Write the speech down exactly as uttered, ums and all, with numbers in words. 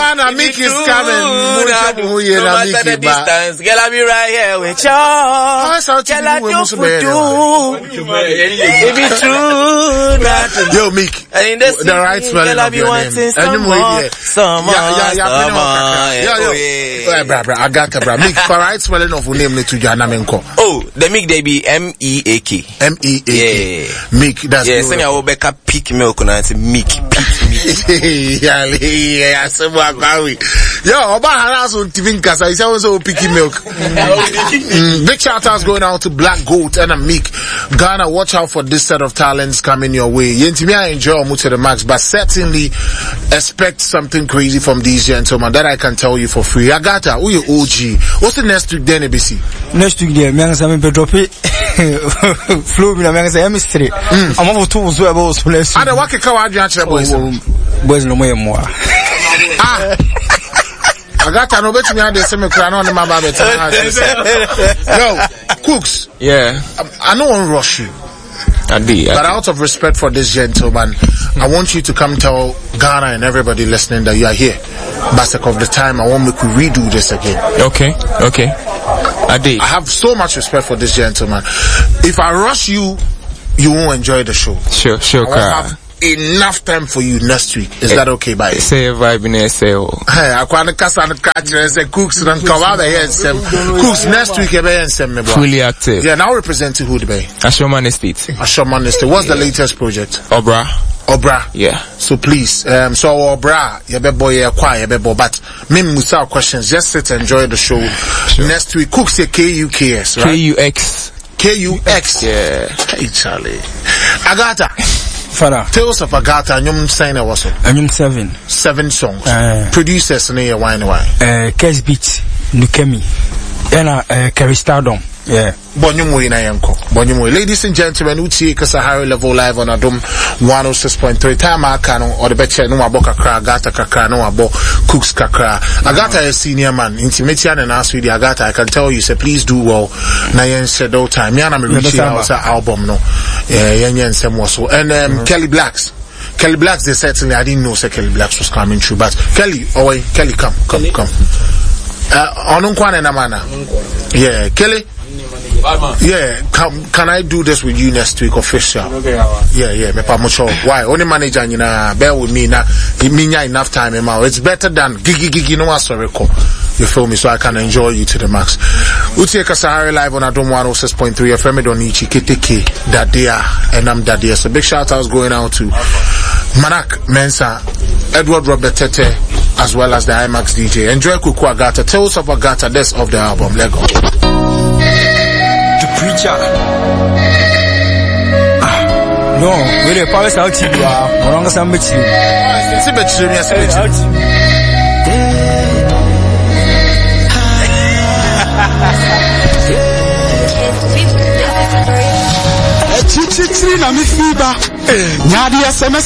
Ghana, Mickey is coming. No matter the distance, girl, I'll be right here with you. Girl, I don't put you. It be true that. Yo, Mick, the right spelling of your name. Someone, someone, yeah, yeah, yeah, yeah, yeah, bra, I got a bra. Mick, for right spelling of your name, to Jana Menko. Oh, the Mick, they be M E A K. M E A K. Mick, that's yeah, send your back up peak milk and it's Mick. Yeah, yeah, so what about we? Yo, about Haras on T V Casa, is also picky milk. mm, big shout outs going out to Black Goat and a Mick. Ghana, watch out for this set of talents coming your way. Yentimia enjoy Omu to the max, but certainly expect something crazy from these gentlemen that I can tell you for free. Agata, who you O G? What's the next week then, A B C? Next week there, me and Sammy drop it. Flow me, me and say mystery. I'm over two so about so let's. Ada wake ka wa adwa kire boys. Boys no more more. Ah. Agata no betimi ade se me kura no ne maba beti. Yo, Cooks. Yeah. I, I don't want to rush you. I did. I but did. out of respect for this gentleman, I want you to come tell Ghana and everybody listening that you are here. But sake of the time, I want me to redo this again. Okay, okay. I did. I have so much respect for this gentleman. If I rush you, you won't enjoy the show. Sure, sure, I won't have enough time for you next week. Is eh, that okay by you? Say a vibe in S A O. Hey, I can't cast and catch and say Cooks and cover the Cooks next week. Me fully active. Yeah, now representing who the bay? Ashoman Estate. Ashoman Estate. What's yeah. the latest project? Obra. Obra. Yeah. So please, um, so Obra, you be boy, you quiet, you be boy, but me musa questions. Just sit and enjoy the show. Sure. Next week, Cooks say K U K S, right? K U X. K U X. Yeah. Hey, Charlie. Agata. Father. Tales of Agata, and you're saying it was I'm seven. Seven songs. Uh, Producers near wine wine. Uh, Kes Beat, Nukemi, and uh, Kerry Stardom. Yeah. Bonyumu ina yanko. Bonyumu. Ladies and gentlemen, uti Kasahari level live on Adum one oh six point three. Time akano or the betcha no abo kakra Agata kakra no abo Cooks kakra. Agata is senior man. Intimate and ask with the Agata. I can tell you say please do well. Na yen said all time. Yana me reaching out album no. Yeah, yen yen sem so. And um, mm-hmm. Kelly Blacks. Kelly Blacks, they certainly I didn't know say Kelly Blacks was coming through, but Kelly, oh wait, Kelly come, come, Kelly. come. Uh onunkwane na mana. Yeah, Kelly. Yeah, can, can I do this with you next week official? Okay, yeah, yeah, me pa mucho. Why? Only manager you know, bear with me na. Give me enough time, man. It's better than gigi gigi no sorry ko. You feel me? So I can enjoy you to the max. Uti Kasahari live on Adom one oh six point three F M Donichi Keteke Dadea and I'm Dadea. So big shout outs going out to Manak Mensa, Edward Robert Tete, as well as the IMAX D J. Enjoy Kuku Agata. Tales of Agata, that's of the album. Let go. The preacher. Ah, no, we the powers out to you. No longer some bet you. See bet you, yes, bet you. Chichi na mi fiba. Nyadi S M S